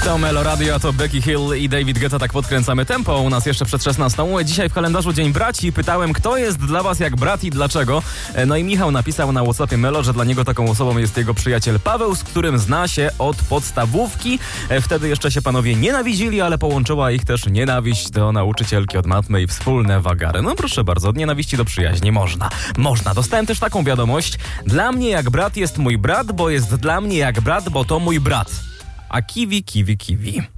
To Melo Radio, a to Becky Hill i David Guetta. Tak podkręcamy tempo. U nas jeszcze przed 16. Dzisiaj w kalendarzu Dzień Braci. Pytałem, kto jest dla was jak brat i dlaczego. No i Michał napisał na WhatsAppie Melo, że dla niego taką osobą jest jego przyjaciel Paweł, z którym zna się od podstawówki. Wtedy jeszcze się panowie nienawidzili, ale połączyła ich też nienawiść do nauczycielki od matmy i wspólne wagary. No proszę bardzo, od nienawiści do przyjaźni można. Dostałem też taką wiadomość. Dla mnie jak brat jest mój brat, bo jest dla mnie jak brat, bo to mój brat. A kiwi.